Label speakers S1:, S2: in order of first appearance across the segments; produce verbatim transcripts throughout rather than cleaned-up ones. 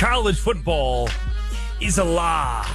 S1: College football is alive.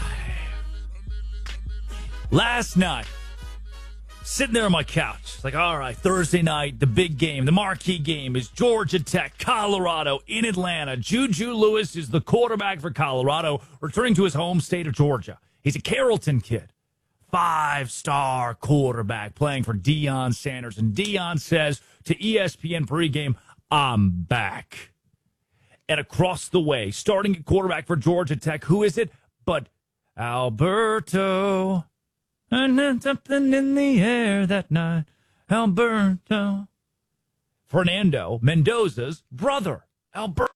S1: Last night, sitting there on my couch, it's like, all right, Thursday night, the big game, the marquee game is Georgia Tech, Colorado in Atlanta. Juju Lewis is the quarterback for Colorado, returning to his home state of Georgia. He's a Carrollton kid, five-star quarterback playing for Deion Sanders. And Deion says to E S P N pregame, I'm back. And across the way, starting at quarterback for Georgia Tech, who is it but Alberto? And then something in the air that night, Alberto. Fernando Mendoza's brother, Alberto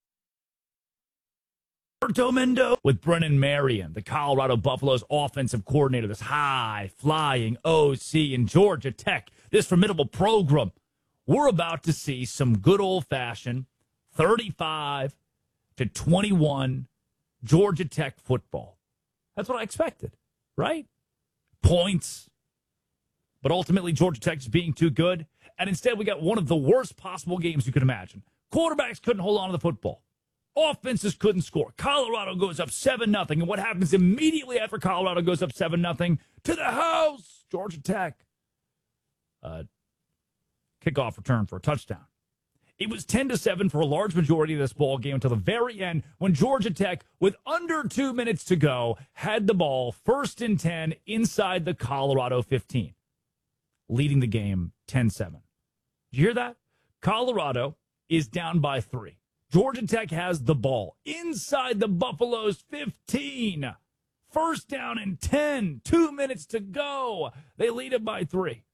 S1: Mendoza. With Brennan Marion, the Colorado Buffaloes offensive coordinator, this high-flying O C in Georgia Tech, this formidable program. We're about to see some good old-fashioned thirty-five to twenty-one Georgia Tech football. That's what I expected, right? Points. But ultimately, Georgia Tech's being too good. And instead, we got one of the worst possible games you could imagine. Quarterbacks couldn't hold on to the football. Offenses couldn't score. Colorado goes up seven nothing. And what happens immediately after Colorado goes up seven nothing? To the house! Georgia Tech. Uh, kickoff return for a touchdown. It was ten to seven for a large majority of this ball game until the very end when Georgia Tech, with under two minutes to go, had the ball first and ten inside the Colorado fifteen, leading the game ten seven. Did you hear that? Colorado is down by three. Georgia Tech has the ball inside the Buffaloes fifteen. First down and ten. Two minutes to go. They lead it by three.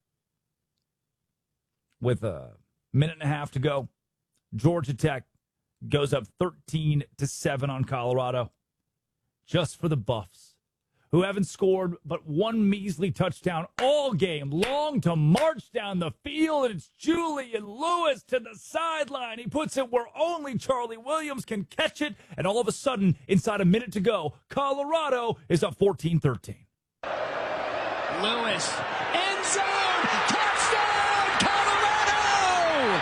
S1: With a minute and a half to go, Georgia Tech goes up thirteen to seven on Colorado. Just for the Buffs, who haven't scored but one measly touchdown all game long, to march down the field, and it's Julian Lewis to the sideline. He puts it where only Charlie Williams can catch it, and all of a sudden, inside a minute to go, Colorado is up fourteen thirteen.
S2: Lewis, end zone, touchdown, Colorado!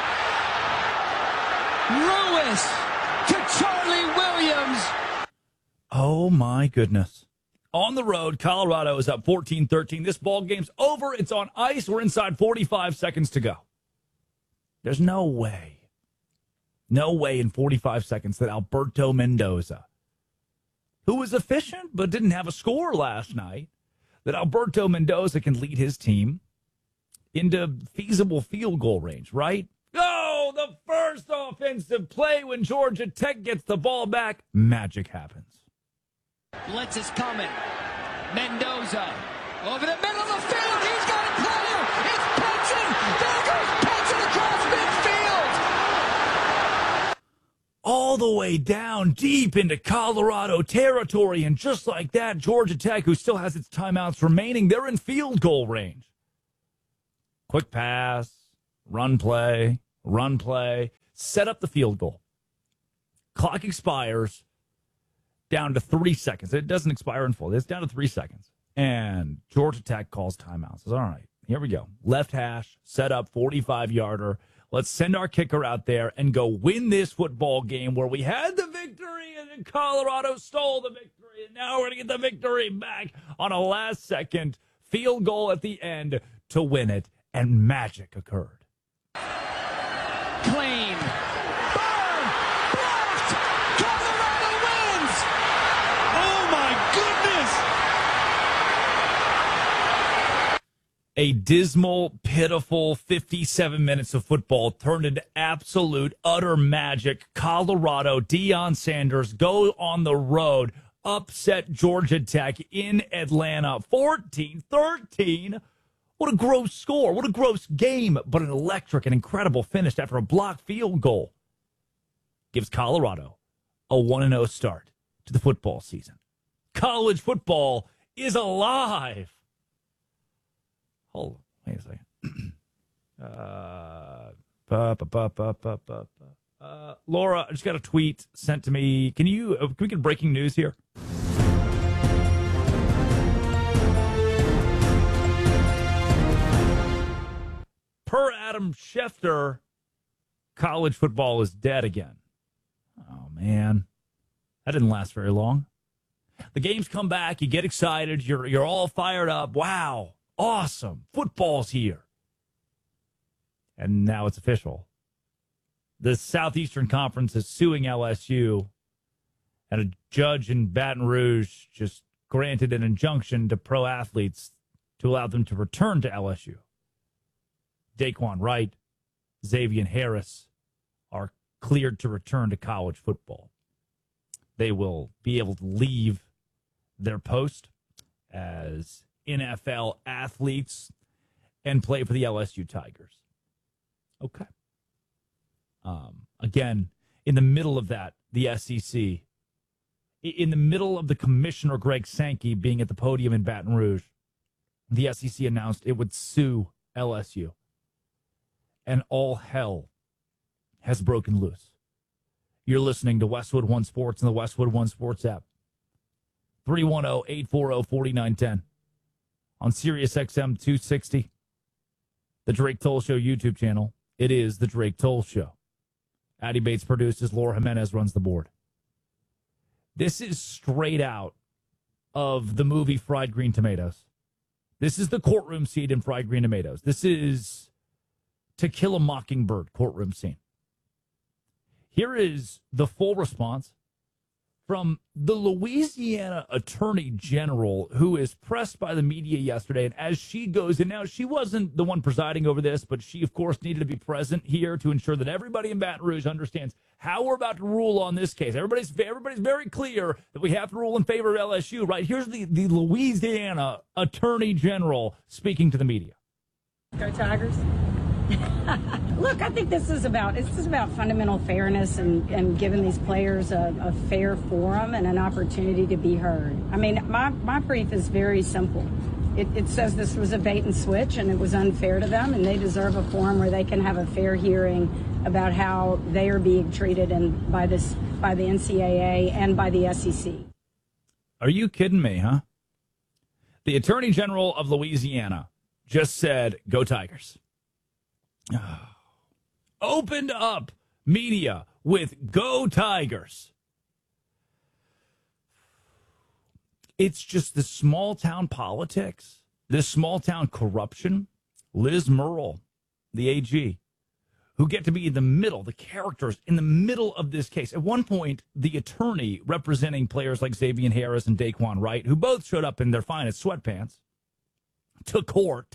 S2: Lewis to Charlie Williams.
S1: Oh, my goodness. On the road, Colorado is up fourteen thirteen. This ball game's over. It's on ice. We're inside forty-five seconds to go. There's no way, no way in forty-five seconds that Alberto Mendoza, who was efficient but didn't have a score last night, that Alberto Mendoza can lead his team into feasible field goal range, right? Oh, the first offensive play when Georgia Tech gets the ball back, magic happens.
S2: Blitz is coming. Mendoza over the middle of the field. He's got a player. It's Penson. There goes Penson across midfield.
S1: All the way down deep into Colorado territory. And just like that, Georgia Tech, who still has its timeouts remaining, they're in field goal range. Quick pass, run play, run play, set up the field goal. Clock expires. Down to three seconds. It doesn't expire in full. It's down to three seconds. And Georgia Tech calls timeout. Says, all right, here we go. Left hash, set up, forty-five-yarder. Let's send our kicker out there and go win this football game where we had the victory and then Colorado stole the victory. And now we're going to get the victory back on a last-second field goal at the end to win it. And magic occurred.
S2: Clean.
S1: A dismal, pitiful fifty-seven minutes of football turned into absolute, utter magic. Colorado, Deion Sanders go on the road, upset Georgia Tech in Atlanta, fourteen thirteen. What a gross score. What a gross game, but an electric and incredible finish after a blocked field goal. Gives Colorado a one and oh start to the football season. College football is alive. Hold on, wait a second. uh, ba, ba, ba, ba, ba, ba, uh, Laura, I just got a tweet sent to me. Can you, uh, can we get breaking news here? Per Adam Schefter, college football is dead again. Oh, man. That didn't last very long. The games come back, you get excited, you're you're all fired up. Wow, awesome. Football's here. And now it's official. The Southeastern Conference is suing L S U, and a judge in Baton Rouge just granted an injunction to pro athletes to allow them to return to L S U. Daquan Wright, Xavier Harris are cleared to return to college football. They will be able to leave their post as N F L athletes and play for the L S U Tigers. Okay. Um, again, in the middle of that, the S E C, in the middle of the commissioner Greg Sankey being at the podium in Baton Rouge, the S E C announced it would sue L S U. And all hell has broken loose. You're listening to Westwood One Sports and the Westwood One Sports app. three one zero, eight four zero, four nine one zero on Sirius X M two sixty, the Drake Toll Show YouTube channel. It is the Drake Toll Show. Addie Bates produces, Laura Jimenez runs the board. This is straight out of the movie Fried Green Tomatoes. This is the courtroom scene in Fried Green Tomatoes. This is To Kill a Mockingbird courtroom scene. Here is the full response from the Louisiana Attorney General, who is pressed by the media yesterday. And as she goes in now, she wasn't the one presiding over this, but she, of course, needed to be present here to ensure that everybody in Baton Rouge understands how we're about to rule on this case. Everybody's everybody's very clear that we have to rule in favor of L S U, right? Here's the, the Louisiana Attorney General speaking to the media.
S3: Go Tigers. Look, I think this is about this is about fundamental fairness and, and giving these players a, a fair forum and an opportunity to be heard. I mean, my, my brief is very simple. It, it says this was a bait and switch and it was unfair to them, and they deserve a forum where they can have a fair hearing about how they are being treated and by this by the N C double A and by the S E C.
S1: Are you kidding me, huh? The Attorney General of Louisiana just said, "Go Tigers." Opened up media with "Go Tigers." It's just the small town politics, this small town corruption. Liz Murrell, the A G, who get to be in the middle, the characters in the middle of this case. At one point, the attorney representing players like Xavier Harris and Daquan Wright, who both showed up in their finest sweatpants, to court.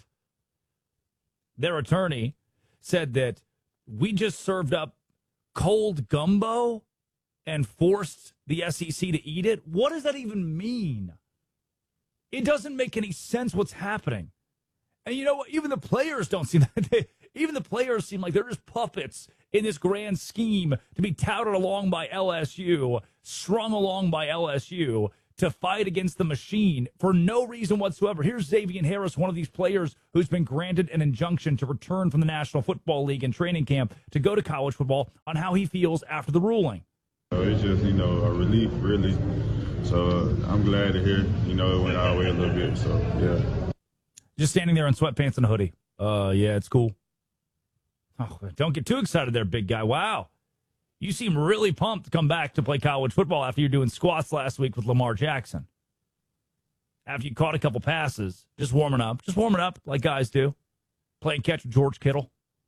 S1: Their attorney said that we just served up cold gumbo and forced the S E C to eat it. What does that even mean? It doesn't make any sense what's happening. And you know what? Even the players don't seem that. They, even the players seem like they're just puppets in this grand scheme to be touted along by L S U, strung along by L S U, to fight against the machine for no reason whatsoever. Here's Xavier Harris, one of these players who's been granted an injunction to return from the National Football League and training camp to go to college football, on how he feels after the ruling.
S4: It's just, you know, a relief, really. So uh, I'm glad to hear, you know, it went our way a little bit. So, yeah.
S1: Just standing there in sweatpants and a hoodie. Uh, yeah, it's cool. Oh, don't get too excited there, big guy. Wow. You seem really pumped to come back to play college football after you're doing squats last week with Lamar Jackson. After you caught a couple passes, just warming up. Just warming up like guys do. Playing catch with George Kittle.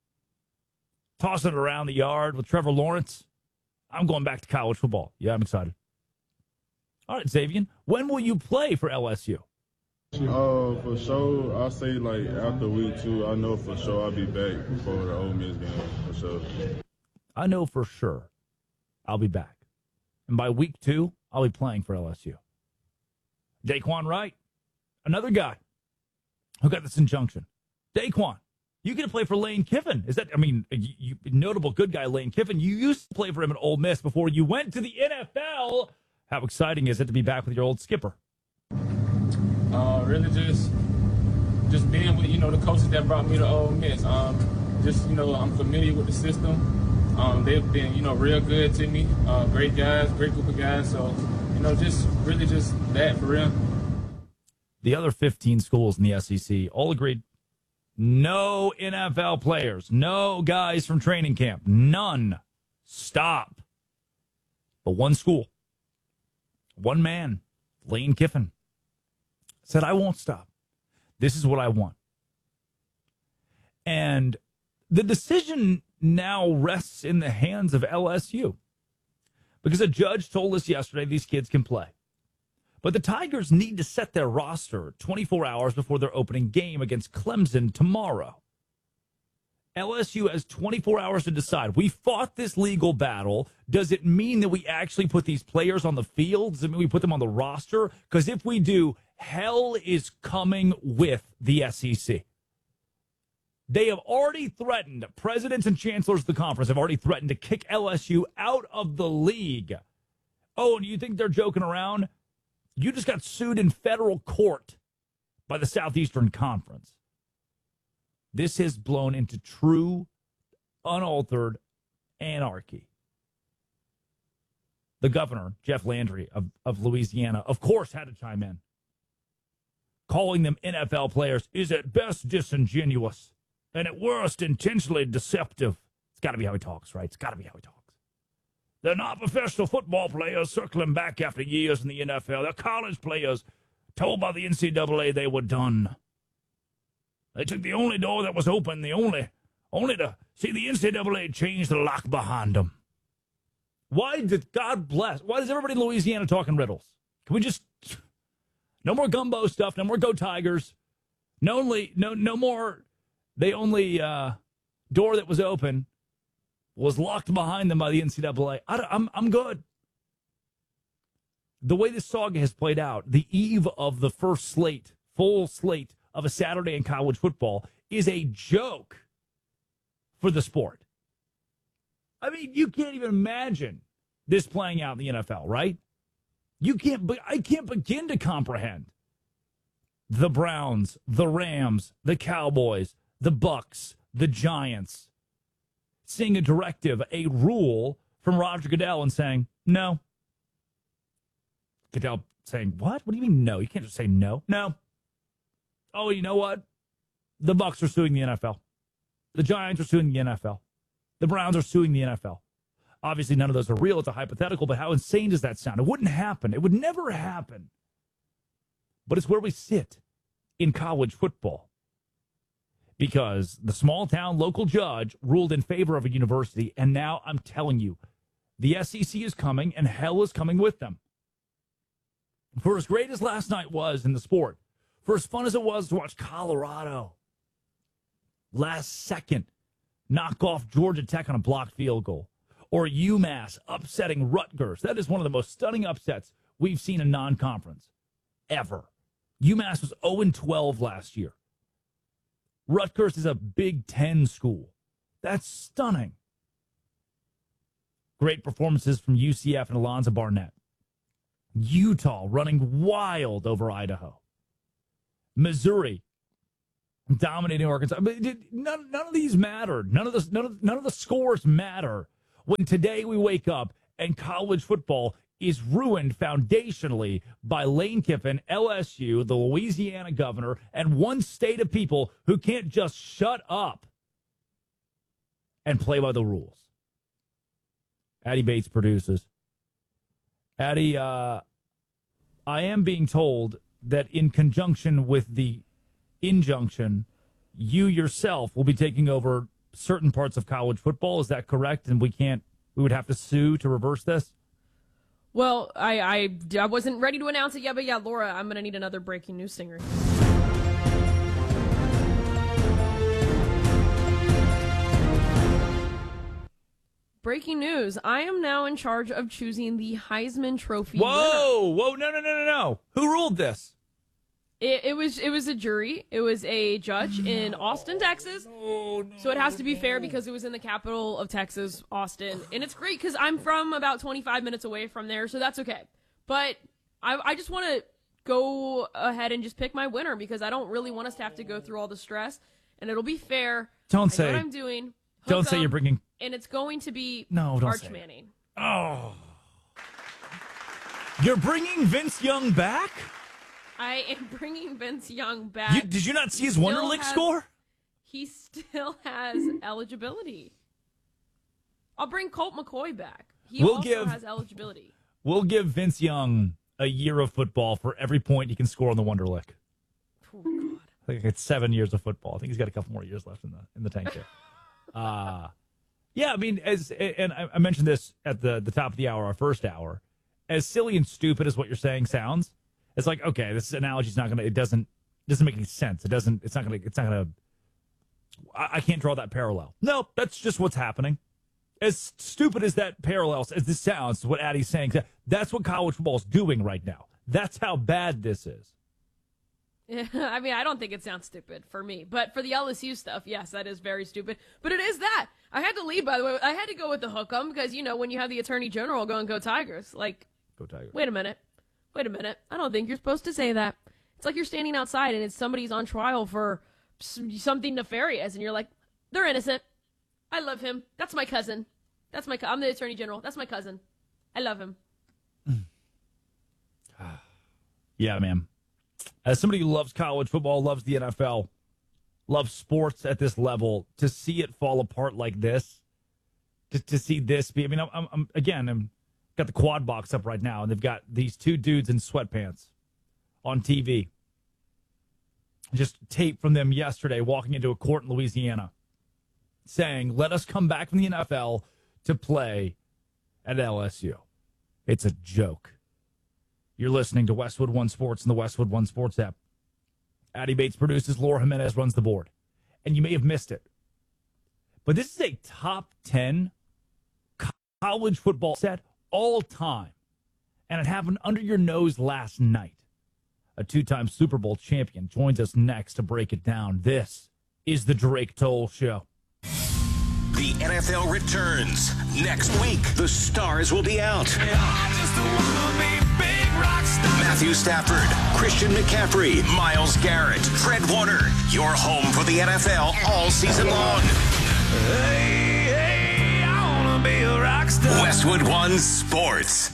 S1: Tossing it around the yard with Trevor Lawrence. I'm going back to college football. Yeah, I'm excited. All right, Xavier, when will you play for L S U?
S4: Uh, for sure, I'll say like after week two, I know for sure I'll be back for the Ole Miss game, for sure.
S1: I know for sure I'll be back. And by week two, I'll be playing for L S U. Daquan Wright, another guy who got this injunction. Daquan, you get to play for Lane Kiffin. Is that, I mean, you, you, notable good guy, Lane Kiffin. You used to play for him at Ole Miss before you went to the N F L. How exciting is it to be back with your old skipper?
S5: Uh, really just just being with, you know, the coaches that brought me to Ole Miss. Um, just, you know, I'm familiar with the system. Um, they've been, you know, real good to me. Uh, great guys, great group of guys. So, you know, just really just that for real.
S1: The other fifteen schools in the S E C all agreed. No N F L players. No guys from training camp. None. Stop. But one school, One man, Lane Kiffin, said, I won't stop. This is what I want. And the decision now rests in the hands of L S U because a judge told us yesterday these kids can play. But the Tigers need to set their roster twenty-four hours before their opening game against Clemson tomorrow. L S U has twenty-four hours to decide. We fought this legal battle. Does it mean that we actually put these players on the field? Does it mean we put them on the roster? Because if we do, hell is coming with the S E C. They have already threatened, presidents and chancellors of the conference have already threatened to kick L S U out of the league. Oh, and you think they're joking around? You just got sued in federal court by the Southeastern Conference. This has blown into true, unaltered anarchy. The governor, Jeff Landry of, of Louisiana, of course, had to chime in. Calling them N F L players is at best disingenuous and at worst intentionally deceptive. It's got to be how he talks, right? It's got to be how he talks. They're not professional football players circling back after years in the N F L. They're college players told by the N C double A they were done. They took the only door that was open, the only, only to see the N C double A change the lock behind them. Why did God bless? Why is everybody in Louisiana talking riddles? Can we just, no more gumbo stuff, no more Go Tigers. No, only, no, no more, they only uh, door that was open was locked behind them by the N C double A. I, I'm, I'm good. The way this saga has played out, the eve of the first slate, full slate of a Saturday in college football, is a joke for the sport. I mean, you can't even imagine this playing out in the N F L, right? You can't, I can't begin to comprehend the Browns, the Rams, the Cowboys, the Bucks, the Giants seeing a directive, a rule from Roger Goodell and saying, no. Goodell saying, what? What do you mean no? You can't just say no. No. Oh, you know what? The Bucks are suing the N F L. The Giants are suing the N F L. The Browns are suing the N F L. Obviously, none of those are real. It's a hypothetical, but how insane does that sound? It wouldn't happen. It would never happen. But it's where we sit in college football. Because the small town local judge ruled in favor of a university, and now I'm telling you, the S E C is coming, and hell is coming with them. For as great as last night was in the sport, for as fun as it was to watch Colorado last second knock off Georgia Tech on a blocked field goal, or UMass upsetting Rutgers, that is one of the most stunning upsets we've seen in non-conference ever. UMass was oh and twelve last year. Rutgers is a Big Ten school. That's stunning. Great performances from U C F and Alonzo Barnett. Utah running wild over Idaho. Missouri dominating Arkansas. But none, none of these mattered. None of the none of, none of the scores matter when today we wake up and college football is ruined foundationally by Lane Kiffin, L S U, the Louisiana governor, and one state of people who can't just shut up and play by the rules. Addie Bates produces. Addie, uh, I am being told that in conjunction with the injunction, you yourself will be taking over certain parts of college football. Is that correct? And we can't, we would have to sue to reverse this?
S6: Well, I, I, I wasn't ready to announce it yet, but yeah, Laura, I'm going to need another breaking news singer. Breaking news. I am now in charge of choosing the Heisman Trophy
S1: Whoa,
S6: winner.
S1: whoa, no, no, no, no, no. Who ruled this?
S6: It, it was it was a jury. It was a judge in Austin, Texas.
S1: No, no,
S6: so it has to be fair because it was in the capital of Texas, Austin. And it's great because I'm from about twenty-five minutes away from there, so that's okay. But I, I just want to go ahead and just pick my winner because I don't really want us to have to go through all the stress. And it'll be fair.
S1: Don't
S6: I
S1: say.
S6: know what I'm doing.
S1: Don't
S6: Hook
S1: say
S6: 'em,
S1: you're bringing.
S6: And it's going to be
S1: No, don't
S6: Arch
S1: say it.
S6: Manning.
S1: Oh. You're bringing Vince Young back?
S6: I am bringing Vince Young back.
S1: You, did you not see his
S6: Still
S1: Wonderlic
S6: has-
S1: score?
S6: He still has eligibility. I'll bring Colt McCoy back. He
S1: We'll
S6: also
S1: give-
S6: has eligibility.
S1: We'll give Vince Young a year of football for every point he can score on the Wonderlic.
S6: Oh, God.
S1: I think it's seven years of football. I think he's got a couple more years left in the in the tank there. uh, yeah, I mean, as and I mentioned this at the, the top of the hour, our first hour. As silly and stupid as what you're saying sounds, it's like, okay, this analogy's not gonna. It doesn't doesn't make any sense. It doesn't. It's not gonna. It's not gonna. I, I can't draw that parallel. No, that's just what's happening. As stupid as that parallel as this sounds, what Addie's saying, that's what college football is doing right now. That's how bad this is.
S6: Yeah, I mean, I don't think it sounds stupid for me, but for the L S U stuff, yes, that is very stupid. But it is that. I had to leave, by the way. I had to go with the hook 'em because, you know, when you have the Attorney General going, go Tigers, like,
S1: go Tigers.
S6: Wait a minute. Wait a minute. I don't think you're supposed to say that. It's like you're standing outside and it's somebody's on trial for something nefarious, and you're like, they're innocent. I love him. That's my cousin. That's my. Co- I'm the Attorney General. That's my cousin. I love him.
S1: Yeah, man. As somebody who loves college football, loves the N F L, loves sports at this level, to see it fall apart like this, to, to see this be, I mean, I'm, I'm again, I'm got the quad box up right now, and they've got these two dudes in sweatpants on T V. Just tape from them yesterday walking into a court in Louisiana saying, let us come back from the N F L to play at L S U. It's a joke. You're listening to Westwood One Sports and the Westwood One Sports app. Addie Bates produces, Laura Jimenez runs the board. And you may have missed it, but this is a top ten college football set all time. And it happened under your nose last night. A two-time Super Bowl champion joins us next to break it down. This is the Drake Toll Show.
S7: The N F L returns. Next week, the stars will be out. Matthew Stafford, Christian McCaffrey, Myles Garrett, Fred Warner. Your home for the N F L all season long. Hey, hey, I wanna be a rock star. Westwood One Sports.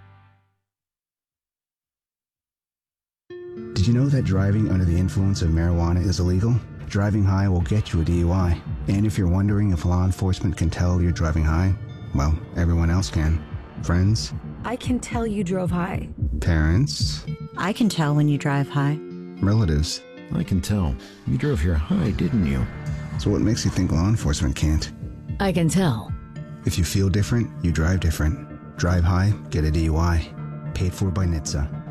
S8: Did you know that driving under the influence of marijuana is illegal? Driving high will get you a D U I. And if you're wondering if law enforcement can tell you're driving high, well, everyone else can. Friends?
S9: I can tell you drove high.
S8: Parents?
S9: I can tell when you drive high.
S8: Relatives?
S10: I can tell. You drove here high, didn't you?
S8: So what makes you think law enforcement can't?
S9: I can tell.
S8: If you feel different, you drive different. Drive high, get a D U I. Paid for by N H T S A.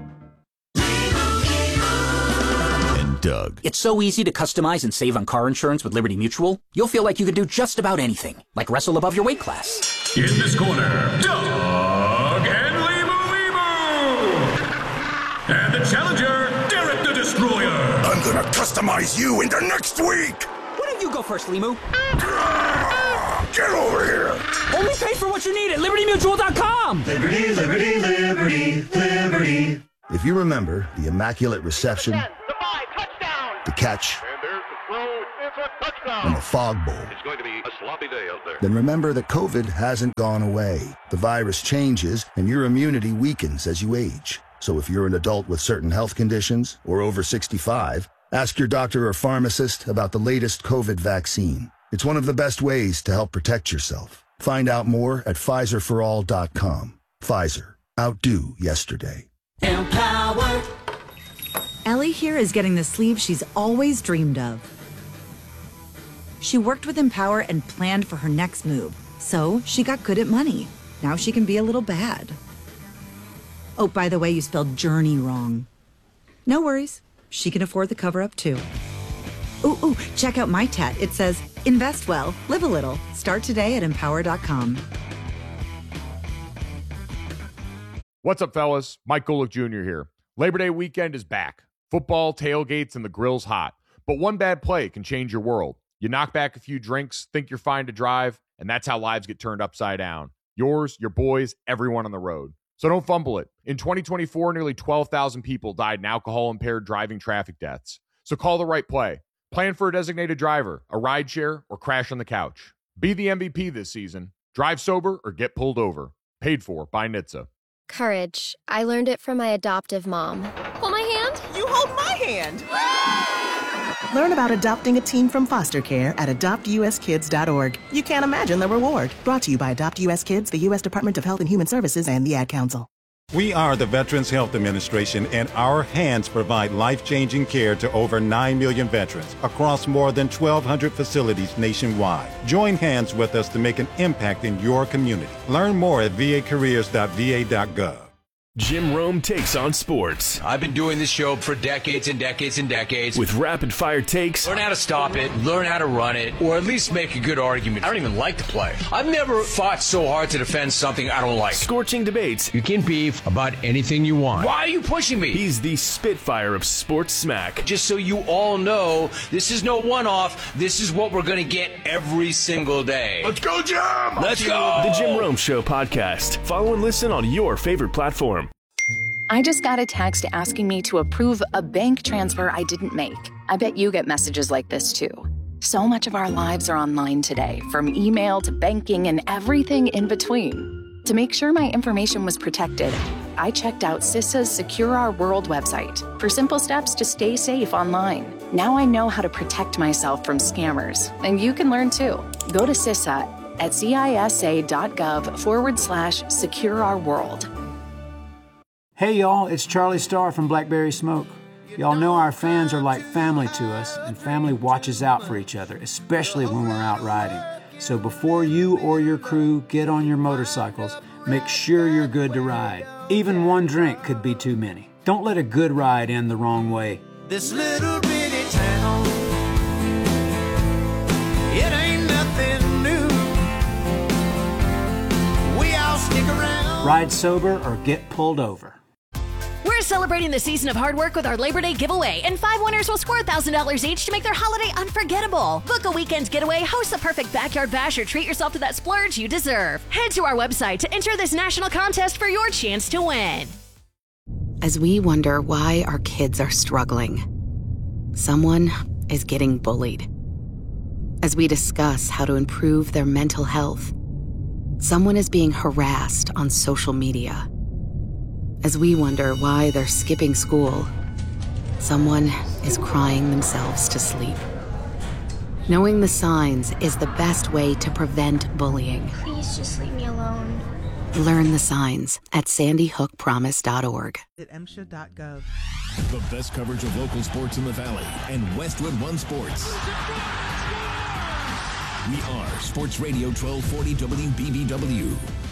S10: Doug.
S11: It's so easy to customize and save on car insurance with Liberty Mutual. You'll feel like you can do just about anything, like wrestle above your weight class.
S7: In this corner, Doug and Limu Limu. And the challenger, Derek the Destroyer.
S12: I'm gonna customize you into next week.
S11: Why don't you go first, Limu?
S12: Get over here.
S11: Only pay for what you need at Liberty Mutual dot com.
S12: Liberty, Liberty, Liberty, Liberty.
S13: If you remember the Immaculate Reception, the catch,
S14: and there's the throw. It's a touchdown.
S13: and the fog bowl,
S14: It's going to be a sloppy day out there.
S13: then remember that COVID hasn't gone away. The virus changes and your immunity weakens as you age. So if you're an adult with certain health conditions or over sixty-five, ask your doctor or pharmacist about the latest COVID vaccine. It's one of the best ways to help protect yourself. Find out more at Pfizer for all dot com. Pfizer. Outdo yesterday.
S15: Empower.
S16: Ellie here is getting the sleeve she's always dreamed of. She worked with Empower and planned for her next move, so she got good at money. Now she can be a little bad. Oh, by the way, you spelled journey wrong. No worries. She can afford the cover-up, too. Ooh, ooh, check out my tat. It says, invest well, live a little. Start today at empower dot com.
S17: What's up, fellas? Mike Golick Junior here. Labor Day weekend is back. Football, tailgates, and the grill's hot. But one bad play can change your world. You knock back a few drinks, think you're fine to drive, and that's how lives get turned upside down. Yours, your boys, everyone on the road. So don't fumble it. In twenty twenty-four, nearly twelve thousand people died in alcohol-impaired driving traffic deaths. So call the right play. Plan for a designated driver, a rideshare, or crash on the couch. Be the M V P this season. Drive sober or get pulled over. Paid for by N H T S A.
S18: Courage. I learned it from my adoptive mom. Hold my hand.
S19: You hold my hand. Learn about adopting a teen from foster care at adopt u s kids dot org. You can't imagine the reward. Brought to you by Adopt U S Kids, the U S Department of Health and Human Services, and the Ad Council.
S15: We are the Veterans Health Administration, and our hands provide life-changing care to over nine million veterans across more than twelve hundred facilities nationwide. Join hands with us to make an impact in your community. Learn more at v a careers dot v a dot gov.
S20: Jim Rome takes on sports.
S21: I've been doing this show for decades and decades and decades.
S20: With rapid-fire takes.
S21: Learn how to stop it, learn how to run it, or at least make a good argument. I don't even like to play. I've never fought so hard to defend something I don't like.
S20: Scorching debates.
S21: You can beef about anything you want. Why are you pushing me?
S20: He's the Spitfire of sports smack.
S21: Just so you all know, this is no one-off. This is what we're going to get every single day.
S12: Let's go, Jim!
S21: Let's go!
S20: The Jim Rome Show podcast. Follow and listen on your favorite platform.
S22: I just got a text asking me to approve a bank transfer I didn't make. I bet you get messages like this too. So much of our lives are online today, from email to banking and everything in between. To make sure my information was protected, I checked out CISA's Secure Our World website for simple steps to stay safe online. Now I know how to protect myself from scammers, and you can learn too. Go to CISA at cisa.gov forward slash secure our world.
S23: Hey y'all, it's Charlie Starr from Blackberry Smoke. Y'all know our fans are like family to us, and family watches out for each other, especially when we're out riding. So before you or your crew get on your motorcycles, make sure you're good to ride. Even one drink could be too many. Don't let a good ride end the wrong way.
S12: This little bitty town, it ain't nothing new. We all stick around.
S23: Ride sober or get pulled over.
S24: We're celebrating the season of hard work with our Labor Day giveaway, and five winners will score one thousand dollars each to make their holiday unforgettable. Book a weekend getaway, host the perfect backyard bash, or treat yourself to that splurge you deserve. Head to our website to enter this national contest for your chance to win.
S25: As we wonder why our kids are struggling, someone is getting bullied. As we discuss how to improve their mental health, someone is being harassed on social media. As we wonder why they're skipping school, someone is crying themselves to sleep. Knowing the signs is the best way to prevent bullying.
S26: Please just leave me alone.
S25: Learn the signs at sandy hook promise dot org.
S27: At m s h a dot gov.
S10: The best coverage of local sports in the Valley and Westwood One Sports. We are Sports Radio twelve forty W B B W.